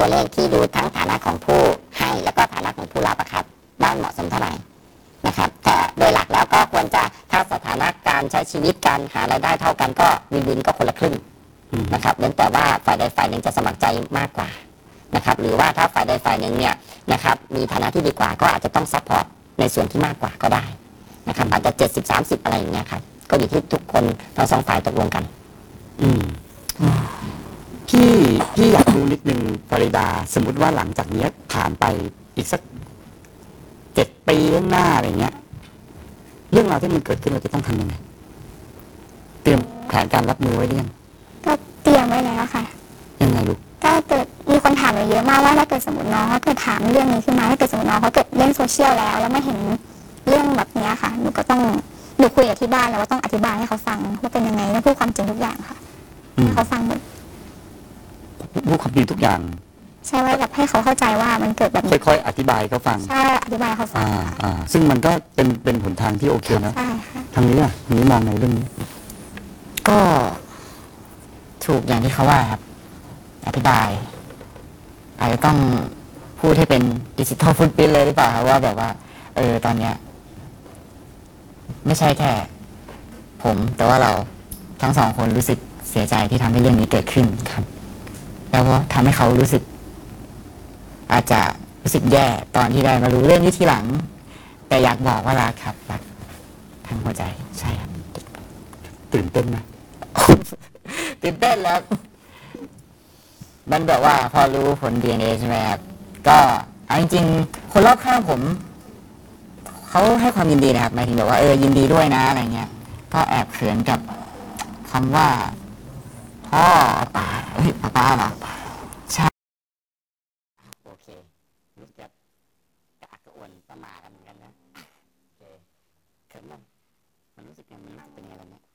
ตัวเลขที่ดูทั้งฐานะของผู้ให้แล้วก็ฐานะของผู้รับครับว่าเหมาะสมเท่าไหร่นะครับแต่โดยหลักแล้วก็ควรจะถ้าสถานะการใช้ชีวิตการหารายได้เท่ากันก็วินก็คนละครึ่งนะครับเว้นแต่ว่าฝ่ายใดฝ่ายหนึ่งจะสมัครใจมากกว่านะครับหรือว่าถ้าฝ่ายใดฝ่ายหนึ่งเนี่ยนะครับมีฐานะที่ดีกว่าก็อาจจะต้องซัพพอร์ตในส่วนที่มากกว่าก็ได้นะครับอาจจะ70-30อะไรอย่างเงี้ยครับก็อยู่ที่ทุกคนทั้งสองฝ่ายตกลงกันพี่อยากรู้นิดนึงฟาริดาสมมุติว่าหลังจากนี้ผ่านไปอีกสัก7 ปีข้างหน้าอะไรเงี้ยเรื่องราวที่มันเกิดขึ้นเราจะต้องทำยังไงเตรียมแผนการรับมือไว้หรือยังก็เตรียมไว้แล้วค่ะยังไงลูกก็เกิดมีคนถามเราเยอะมากว่าถ้าเกิดสมมติน้องเขาเกิดถามเรื่องนี้ขึ้นมาถ้าเกิดสมมติน้องเขาเกิดเล่นโซเชียลแล้วไม่เห็นเรื่องแบบนี้ค่ะหนูก็ต้องหนูคุยกับที่บ้านแล้วว่าต้องอธิบายให้เขาฟังว่าเป็นยังไงต้องพูดความจริงทุกอย่างค่ะให้เขาฟังหมดพูดความจริงทุกอย่างใช่ว่าแบบให้เขาเข้าใจว่ามันเกิดแบบค่อยๆอธิบายเขาฟังใช่อธิบายเขาฟังซึ่งมันก็เป็นหนทางที่โอเคนะใช่ค่ะทางนี้มองในเรื่องนี้ก็ถูกอย่างที่เขาว่าครับอธิบายอาจจะต้องพูดให้เป็นดิจิทัลฟุตปริ้นท์เลยหรือเปล่าครับว่าแบบว่าตอนเนี้ยไม่ใช่แค่ผมแต่ว่าเราทั้งสองคนรู้สึกเสียใจที่ทำให้เรื่องนี้เกิดขึ้นครับแล้วก็ทำให้เขารู้สึกอาจจะรู้สึกแย่ตอนที่ได้มารู้เรื่องนี้ทีหลังแต่อยากบอกว่ารักครับรักทั้งหัวใจใช่ครับตื่นเต้นไหมตื่นเต้นแล้วมันแบบว่าพอรู้ผล DNA ใช่ไหมครับก็จริงๆคนรอบข้างผมเขาให้ความยินดีนะครับหมายถึงแบบว่ายินดีด้วยนะอะไรเงี้ยก็แอบเขินกับคำว่าพ่อป้าป้าเหรอใช่โอเครู้สึกกระอักกระอ่วนประมาทกันเหมือนกันนะโอเคเขินมันรู้สึกยังไงมันรู้สึกเป็นยังไงแล้วเนี่ย